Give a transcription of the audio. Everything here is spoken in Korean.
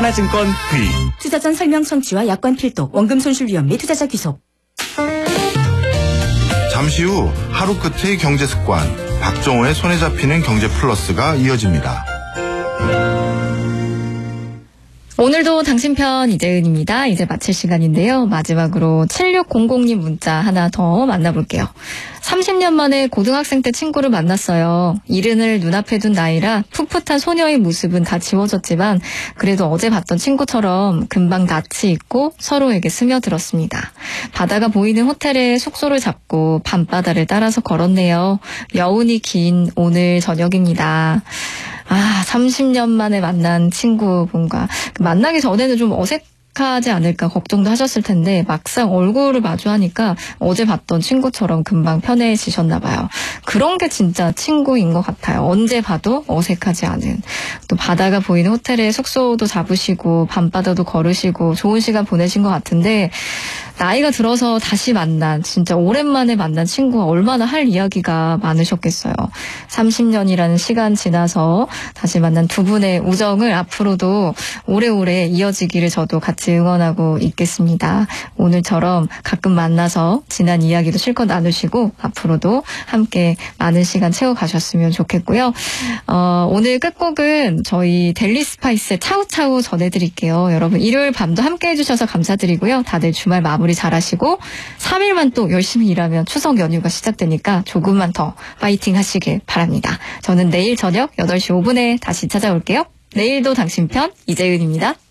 하나증권 V. 투자 전 설명 청취와 약관 필독, 원금 손실 위험 및 투자자 귀속. 잠시 후 하루 끝의 경제 습관, 박정호의 손에 잡히는 경제 플러스가 이어집니다. 오늘도 당신 편 이재은입니다. 이제 마칠 시간인데요. 마지막으로 7600님 문자 하나 더 만나볼게요. 30년 만에 고등학생 때 친구를 만났어요. 이른을 눈앞에 둔 나이라 풋풋한 소녀의 모습은 다 지워졌지만 그래도 어제 봤던 친구처럼 금방 낯이 있고 서로에게 스며들었습니다. 바다가 보이는 호텔에 숙소를 잡고 밤바다를 따라서 걸었네요. 여운이 긴 오늘 저녁입니다. 30년 만에 만난 친구분과 만나기 전에는 좀 어색하지 않을까 걱정도 하셨을 텐데 막상 얼굴을 마주하니까 어제 봤던 친구처럼 금방 편해지셨나 봐요. 그런 게 진짜 친구인 것 같아요. 언제 봐도 어색하지 않은. 또 바다가 보이는 호텔에 숙소도 잡으시고 밤바다도 걸으시고 좋은 시간 보내신 것 같은데 나이가 들어서 다시 만난, 진짜 오랜만에 만난 친구가 얼마나 할 이야기가 많으셨겠어요. 30년이라는 시간 지나서 다시 만난 두 분의 우정을 앞으로도 오래오래 이어지기를 저도 같이 응원하고 있겠습니다. 오늘처럼 가끔 만나서 지난 이야기도 실컷 나누시고 앞으로도 함께 많은 시간 채워가셨으면 좋겠고요. 오늘 끝곡은 저희 델리 스파이스의 차우차우 전해드릴게요. 여러분 일요일 밤도 함께 해주셔서 감사드리고요. 다들 주말 마무리 잘하시고 3일만 또 열심히 일하면 추석 연휴가 시작되니까 조금만 더 파이팅 하시길 바랍니다. 저는 내일 저녁 8시 5분에 다시 찾아올게요. 내일도 당신 편 이재은입니다.